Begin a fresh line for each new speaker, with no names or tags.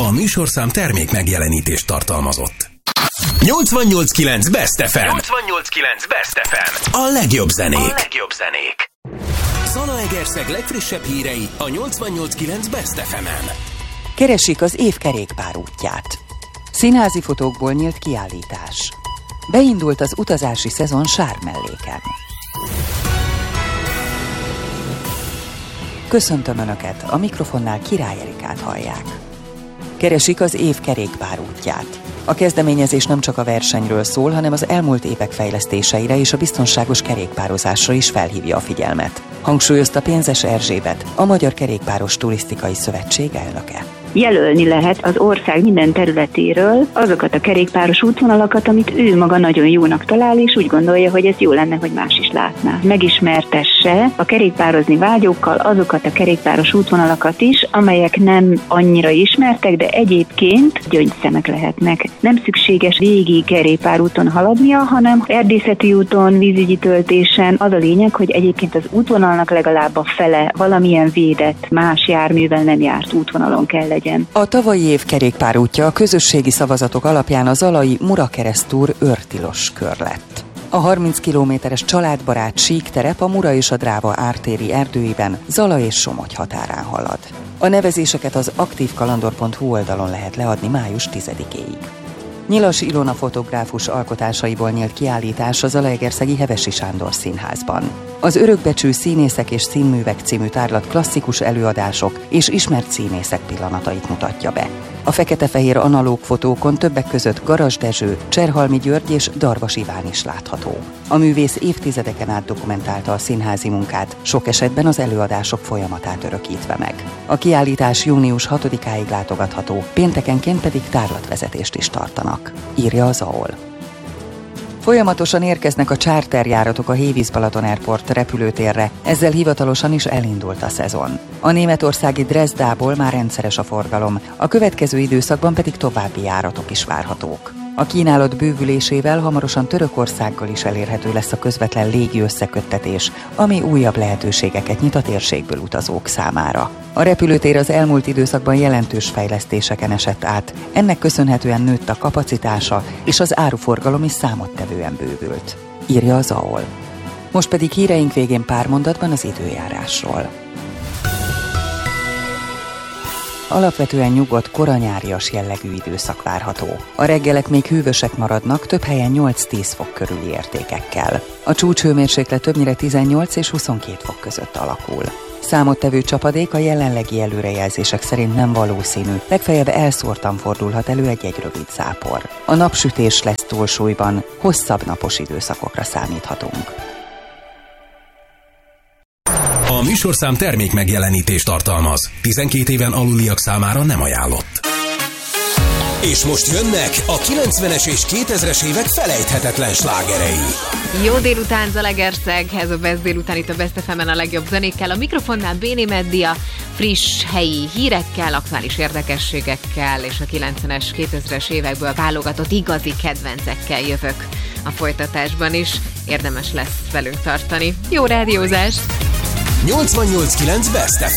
A műsorszám termék megjelenítést tartalmazott. 88.9 Best FM. 88.9 Best FM. A legjobb zenék. Zalaegerszeg legfrissebb hírei a 88.9 Best FM-en.
Keresik az év kerékpárútját. Színházi fotókból nyílt kiállítás. Beindult az utazási szezon Sármelléken. Köszöntöm Önöket, a mikrofonnál Király Erikát hallják. Keresik az év kerékpárútját. A kezdeményezés nem csak a versenyről szól, hanem az elmúlt évek fejlesztéseire és a biztonságos kerékpározásra is felhívja a figyelmet. Hangsúlyozta Pénzes Erzsébet, a Magyar Kerékpáros Turisztikai Szövetség elnöke.
Jelölni lehet az ország minden területéről azokat a kerékpáros útvonalakat, amit ő maga nagyon jónak talál, és úgy gondolja, hogy ez jó lenne, hogy más is látná. Megismertesse a kerékpározni vágyókkal azokat a kerékpáros útvonalakat is, amelyek nem annyira ismertek, de egyébként gyöngyszemek lehetnek. Nem szükséges régi kerékpárúton haladnia, hanem erdészeti úton, vízügyi töltésen. Az a lényeg, hogy egyébként az útvonalnak legalább a fele valamilyen védett, más járművel nem járt útvonalon kell legyen.
A tavalyi év kerékpárútja a közösségi szavazatok alapján a zalai Mura-Keresztúr őrtilos kör lett. A 30 kilométeres családbarát síkterep a Mura és a Dráva ártéri erdőiben Zala és Somogy határán halad. A nevezéseket az aktívkalandor.hu oldalon lehet leadni május 10-éig. Nyilas Ilona fotográfus alkotásaiból nyílt kiállítás a Zalaegerszegi Hevesi Sándor Színházban. Az Örökbecsű Színészek és Színművek című tárlat klasszikus előadások és ismert színészek pillanatait mutatja be. A fekete-fehér analóg fotókon többek között Garas Dezső, Cserhalmi György és Darvas Iván is látható. A művész évtizedeken át dokumentálta a színházi munkát, sok esetben az előadások folyamatát örökítve meg. A kiállítás június 6-áig látogatható, péntekenként pedig tárlatvezetést is tartanak, írja az AOL. Folyamatosan érkeznek a charterjáratok a Hévíz-Balaton Airport repülőtérre, ezzel hivatalosan is elindult a szezon. A németországi Dresdából már rendszeres a forgalom, a következő időszakban pedig további járatok is várhatók. A kínálat bővülésével hamarosan Törökországgal is elérhető lesz a közvetlen légi összeköttetés, ami újabb lehetőségeket nyit a térségből utazók számára. A repülőtér az elmúlt időszakban jelentős fejlesztéseken esett át, ennek köszönhetően nőtt a kapacitása, és az áruforgalom is számottevően bővült, írja az AOL. Most pedig híreink végén pár mondatban az időjárásról. Alapvetően nyugodt, koranyárias jellegű időszak várható. A reggelek még hűvösek maradnak, több helyen 8-10 fok körüli értékekkel. A csúcshőmérséklet többnyire 18 és 22 fok között alakul. Számottevő csapadék a jelenlegi előrejelzések szerint nem valószínű, legfeljebb elszórtan fordulhat elő egy rövid zápor. A napsütés lesz túlsúlyban, hosszabb napos időszakokra számíthatunk.
A műsorszám termék megjelenítést tartalmaz. 12 éven aluliak számára nem ajánlott. És most jönnek a 90-es és 2000-es évek felejthetetlen slágerei.
Jó délután, Zalaegerszeg, ez a Best délután itt a Best FM-en a legjobb zenékkel. A mikrofonnál Béni Meddia, friss helyi hírekkel, aktuális érdekességekkel és a 90-es, 2000-es évekből válogatott igazi kedvencekkel jövök a folytatásban is. Érdemes lesz velünk tartani. Jó rádiózást!
88.9 Best